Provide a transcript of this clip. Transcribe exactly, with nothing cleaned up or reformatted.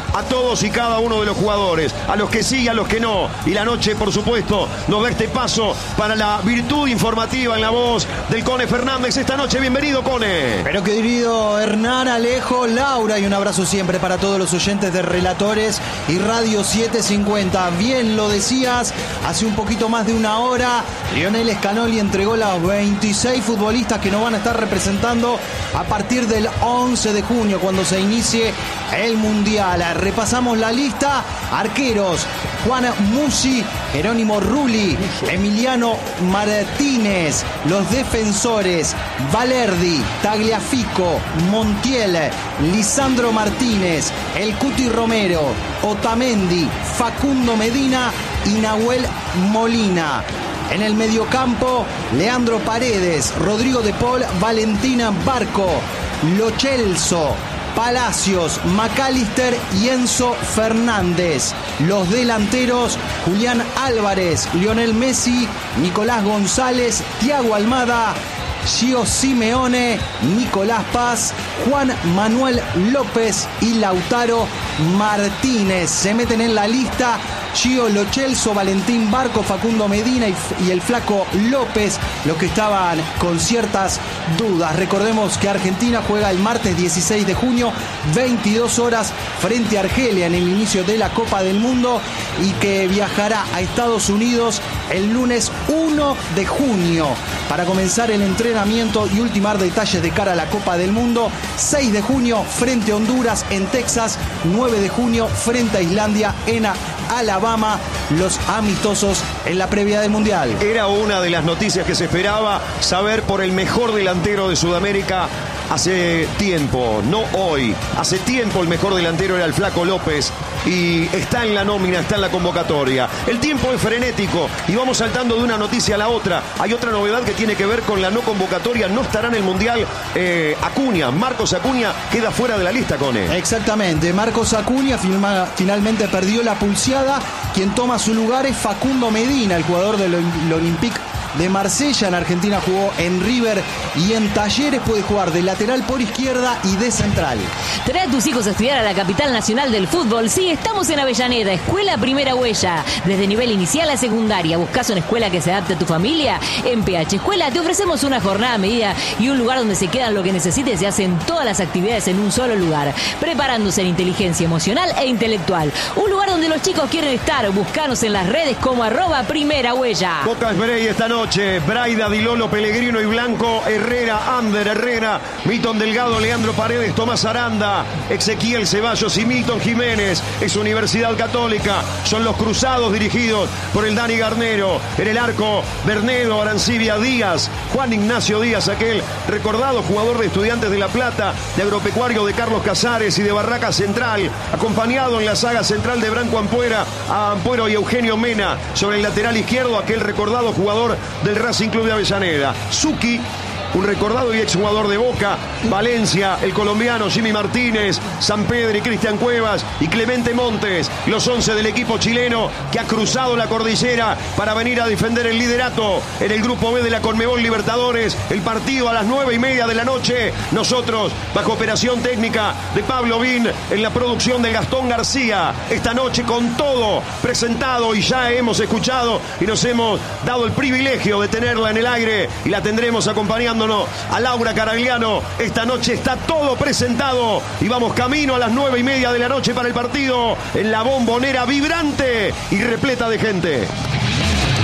a todos y cada uno de los jugadores, a los que sí y a los que no. Y la noche, por supuesto, nos da este paso para la virtud informativa en la voz del Cone Fernández. Esta noche, bienvenido, Cone. Pero querido Hernán, Alejo, Laura, y un abrazo siempre para todos los oyentes de Relatores y Radio setecientos cincuenta. Bien lo decías, hace un poquito más de una hora, Lionel Scanoli entregó los veintiséis futbolistas que nos van a estar representando a partir del once de junio, cuando se inicie el Mundial. Repasamos la lista: arqueros, Juan Musi, Jerónimo Rulli, Emiliano Martínez. Los defensores, Valerdi, Tagliafico, Montiel, Lisandro Martínez, El Cuti Romero, Otamendi, Facundo Medina y Nahuel Molina. En el mediocampo, Leandro Paredes, Rodrigo de Paul, Valentina Barco, Lo Celso, Palacios, McAllister y Enzo Fernández. Los delanteros, Julián Álvarez, Lionel Messi, Nicolás González, Thiago Almada, Gio Simeone, Nicolás Paz, Juan Manuel López y Lautaro Martínez. Se meten en la lista Gio Lo Celso, Valentín Barco, Facundo Medina y, y el Flaco López, los que estaban con ciertas dudas. Recordemos que Argentina juega el martes dieciséis de junio, veintidós horas, frente a Argelia en el inicio de la Copa del Mundo, y que viajará a Estados Unidos el lunes uno de junio para comenzar el entrenamiento y ultimar detalles de cara a la Copa del Mundo. seis de junio frente a Honduras en Texas, nueve de junio frente a Islandia en Alabama, los amistosos en la previa del Mundial. Era una de las noticias que se esperaba, saber por el mejor delantero de Sudamérica hace tiempo, no hoy. Hace tiempo el mejor delantero era el Flaco López y está en la nómina, está en la convocatoria. El tiempo es frenético y vamos saltando de una noticia a la otra. Hay otra novedad que tiene que ver con la no convocatoria. No estará en el Mundial eh, Acuña. Marcos Acuña queda fuera de la lista, Cone. Exactamente. Marcos Acuña firma, finalmente perdió la pulseada. Quien toma su lugar es Facundo Medina, el jugador del Olympique de Marsella. En Argentina jugó en River y en Talleres. Puede jugar de lateral por izquierda y de central. Trae a tus hijos a estudiar a la capital nacional del fútbol. Sí, estamos en Avellaneda, Escuela Primera Huella. Desde nivel inicial a secundaria. ¿Buscas una escuela que se adapte a tu familia? En P H Escuela te ofrecemos una jornada a medida y un lugar donde se quedan lo que necesites y hacen todas las actividades en un solo lugar, preparándose en inteligencia emocional e intelectual. Un lugar donde los chicos quieren estar. Buscanos en las redes como arroba Primera Huella. Boca Esberey esta noche. Braida, Di Lolo, Pellegrino y Blanco, Herrera, Ander Herrera, Milton Delgado, Leandro Paredes, Tomás Aranda, Ezequiel Ceballos y Milton Jiménez. Es Universidad Católica. Son los cruzados dirigidos por el Dani Garnero. En el arco, Bernedo, Arancibia, Díaz, Juan Ignacio Díaz, aquel recordado jugador de Estudiantes de La Plata, de Agropecuario de Carlos Casares y de Barraca Central, acompañado en la saga central de Branco Ampuera, a Ampuero y Eugenio Mena. Sobre el lateral izquierdo, aquel recordado jugador del Racing Club de Avellaneda, Zucchi, un recordado y exjugador de Boca, Valencia, el colombiano Jimmy Martínez, Sampedri, Cristian Cuevas y Clemente Montes, los once del equipo chileno que ha cruzado la cordillera para venir a defender el liderato en el grupo B de la Conmebol Libertadores. El partido a las nueve y media de la noche. Nosotros, bajo operación técnica de Pablo Bin, en la producción de Gastón García, esta noche con todo presentado, y ya hemos escuchado y nos hemos dado el privilegio de tenerla en el aire y la tendremos acompañando a Laura Caragliano. Esta noche está todo presentado y vamos camino a las nueve y media de la noche para el partido en la Bombonera, vibrante y repleta de gente.